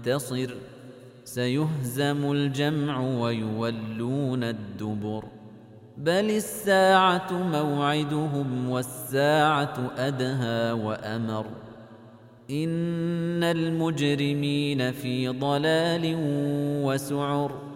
منتصر سيهزم الجمع ويولون الدبر بل الساعة موعدهم والساعة أدهى وأمر إن المجرمين في ضلال وسعر